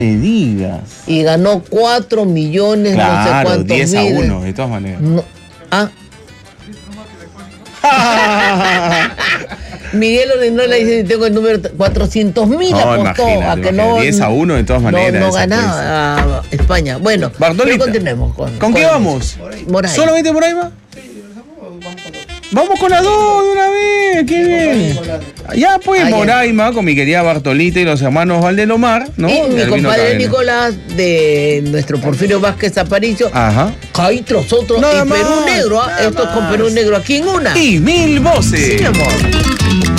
me digas. Y ganó 4 millones, Claro, no sé cuántos 10-1, de todas maneras. No, Miguel Orinola dice: tengo el número 400.000, apostó a que no. 10-1 de todas maneras. No ganaba a España. Bueno, Bartolita, continuemos ¿con qué vamos? Moray. ¿Solamente por ahí va? Vamos con las dos de una vez, qué bien. Ya pues, Moraima, con mi querida Bartolita y los hermanos Valdelomar, ¿no? Y mi compadre Nicolás, de nuestro Porfirio Vázquez Aparicio. Ajá. Hay nosotros y Perú Negro. Esto es con Perú Negro aquí en una. Y 1000 voces. Sí, mi amor.